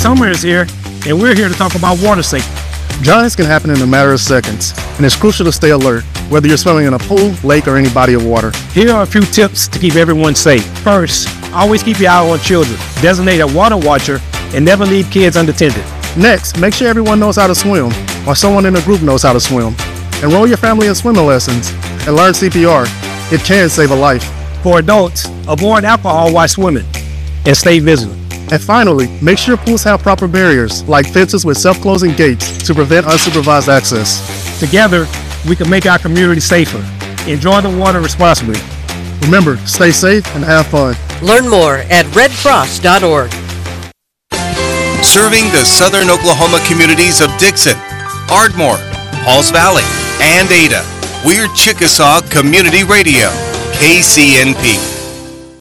Summer is here, and we're here to talk about water safety. Drowning can happen in a matter of seconds, and it's crucial to stay alert, whether you're swimming in a pool, lake, or any body of water. Here are a few tips to keep everyone safe. First, always keep your eye on children. Designate a water watcher and never leave kids unattended. Next, make sure everyone knows how to swim, or someone in the group knows how to swim. Enroll your family in swimming lessons and learn CPR. It can save a life. For adults, avoid alcohol while swimming and stay vigilant. And finally, make sure pools have proper barriers, like fences with self-closing gates to prevent unsupervised access. Together, we can make our community safer. Enjoy the water responsibly. Remember, stay safe and have fun. Learn more at redcross.org. Serving the southern Oklahoma communities of Dixon, Ardmore, Halls Valley, and Ada. We're Chickasaw Community Radio, KCNP.